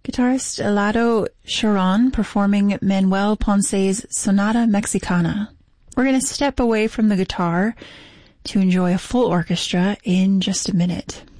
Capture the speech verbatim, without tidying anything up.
Guitarist Eladio Sharon performing Manuel Ponce's Sonata Mexicana. We're going to step away from the guitar to enjoy a full orchestra in just a minute.